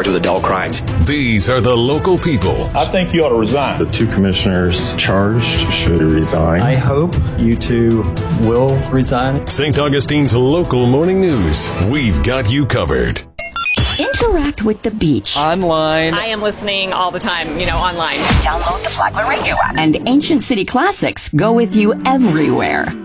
charged with adult crimes. These are the local people. I think you ought to resign. The two commissioners charged should resign. I hope you two will resign. St. Augustine's local morning news. We've got you covered. Interact with the beach. Online. I am listening all the time, online. Download the Flagler Radio app. And Ancient City Classics go with you everywhere.